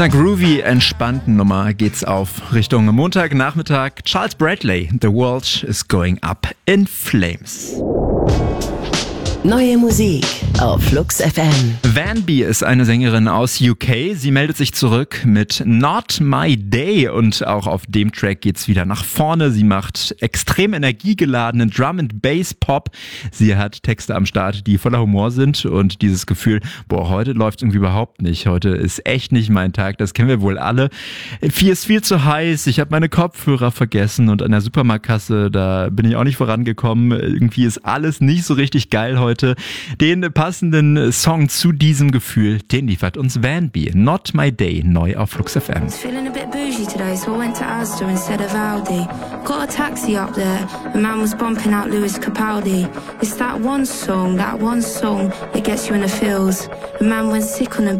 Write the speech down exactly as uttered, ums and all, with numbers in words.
einer groovy, entspannten Nummer geht's auf Richtung Montagnachmittag. Charles Bradley, The World is Going Up in Flames. Neue Musik auf Flux F M. Van B ist eine Sängerin aus U K. Sie meldet sich zurück mit Not My Day und auch auf dem Track geht's wieder nach vorne. Sie macht extrem energiegeladenen Drum and Bass Pop. Sie hat Texte am Start, die voller Humor sind und dieses Gefühl, boah, heute läuft's irgendwie überhaupt nicht. Heute ist echt nicht mein Tag, das kennen wir wohl alle. Viel ist viel zu heiß, ich habe meine Kopfhörer vergessen und an der Supermarktkasse, da bin ich auch nicht vorangekommen. Irgendwie ist alles nicht so richtig geil heute. Den passenden Song zu diesem Gefühl, den liefert uns Van B. Not My Day, neu auf Flux F M. Feeling a bit bougie today, so I went to Asda instead of Aldi. Got a taxi up there, a man was bumping out Lewis Capaldi. It's that one song, that one song that gets you in the feels. A man went sick on a